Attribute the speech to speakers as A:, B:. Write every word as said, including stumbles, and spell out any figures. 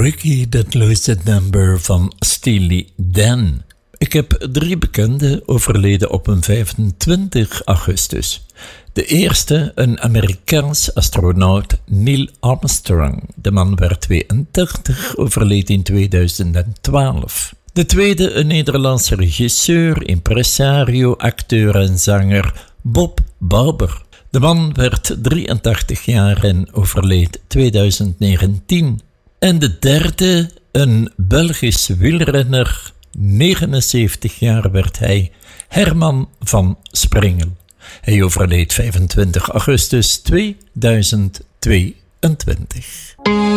A: Ricky, That Lucid Number van Steely Dan. Ik heb drie bekenden overleden op een vijfentwintig augustus. De eerste, een Amerikaans astronaut, Neil Armstrong. De man werd tweeëndertig, overleed in tweeduizend twaalf. De tweede, een Nederlandse regisseur, impresario, acteur en zanger, Bob Bauber. De man werd drieëntachtig jaar en overleed tweeduizend negentien. En de derde, een Belgische wielrenner, negenenzeventig jaar werd hij, Herman van Sprengel. Hij overleed vijfentwintig augustus tweeduizend tweeëntwintig.